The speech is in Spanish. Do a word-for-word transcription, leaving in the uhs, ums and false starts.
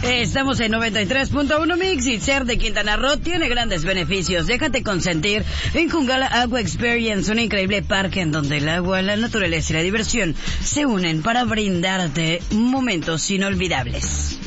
Estamos en noventa y tres punto uno Mix y ser de Quintana Roo tiene grandes beneficios. Déjate consentir en Jungala Agua Experience, un increíble parque en donde el agua, la naturaleza y la diversión se unen para brindarte momentos inolvidables.